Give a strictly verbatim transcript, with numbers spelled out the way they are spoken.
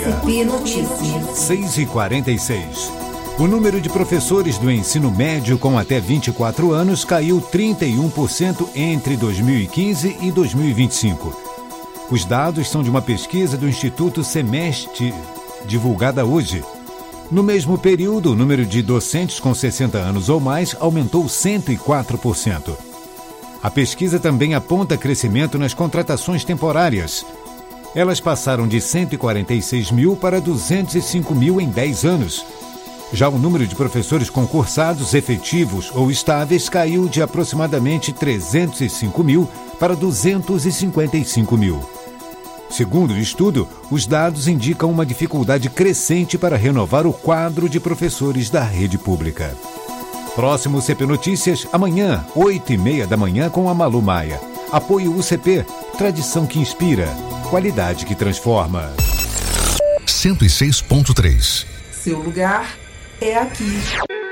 S P Notícias. seis e quarenta e seis. O número de professores do ensino médio com até vinte e quatro anos caiu trinta e um por cento entre dois mil e quinze e dois mil e vinte e cinco. Os dados são de uma pesquisa do Instituto Semestre, divulgada hoje. No mesmo período, o número de docentes com sessenta anos ou mais aumentou cento e quatro por cento. A pesquisa também aponta crescimento nas contratações temporárias. Elas passaram de cento e quarenta e seis mil para duzentos e cinco mil em dez anos. Já o número de professores concursados efetivos ou estáveis caiu de aproximadamente trezentos e cinco mil para duzentos e cinquenta e cinco mil. Segundo o estudo, os dados indicam uma dificuldade crescente para renovar o quadro de professores da rede pública. Próximo C P Notícias, amanhã, oito e meia da manhã, com a Malu Maia. Apoio U C P, tradição que inspira, qualidade que transforma. cento e seis ponto três. Seu lugar é aqui.